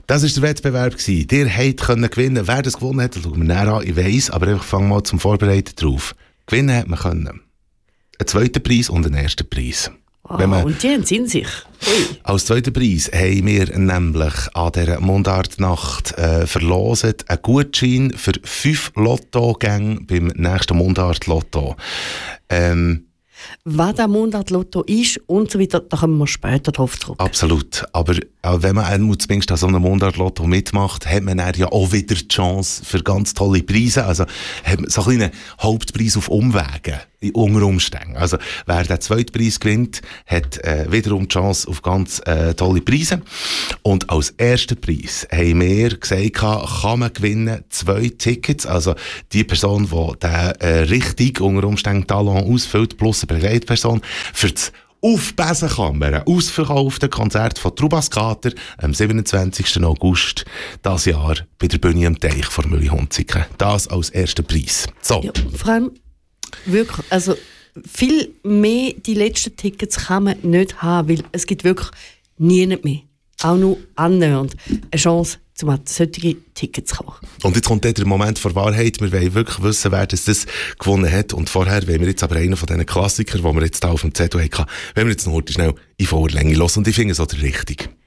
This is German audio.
Das war der Wettbewerb. Ihr konntet gewinnen. Wer das gewonnen hat, das schauen wir näher an. Ich weiss, aber einfach fangen mal zum Vorbereiten drauf. Gewinnen hat man können. Einen zweiten Preis und einen ersten Preis. Und die haben es in sich. Ui. Als zweiten Preis haben wir nämlich an dieser Mundartnacht verloset einen Gutschein für 5 Lottogänge beim nächsten Mundart-Lotto. Was der Mundart-Lotto ist und so weiter, da kommen wir später drauf zurück. Absolut. Aber wenn man zumindest an so einem Mundart-Lotto mitmacht, hat man dann ja auch wieder die Chance für ganz tolle Preise. Also hat man so einen kleinen Hauptpreis auf Umwegen, unter Umständen. Also wer den zweiten Preis gewinnt, hat wiederum die Chance auf ganz tolle Preise. Und als ersten Preis haben wir gesagt, kann man gewinnen 2 Tickets. Also die Person, die den richtig unter Umständen Talent ausfüllt, plus eine Begleitperson, für das auf Besenkammer, ausverkaufte Konzert von Trubaskater am 27. August dieses Jahr bei der Bühne am Teich von Mühlihunziken. Das als erster Preis. So. Ja, vor allem wirklich, also viel mehr die letzten Tickets kann man nicht haben, weil es gibt wirklich niemand mehr. Auch nur annähernd eine Chance, um solche Tickets zu kaufen. Und jetzt kommt der Moment der Wahrheit. Wir wollen wirklich wissen, wer das gewonnen hat. Und vorher wollen wir jetzt aber einen von diesen Klassikern, die wir jetzt hier auf dem Zettel hatten, wenn wir jetzt noch heute schnell in voller Länge hören. Und ich finde es auch der richtige.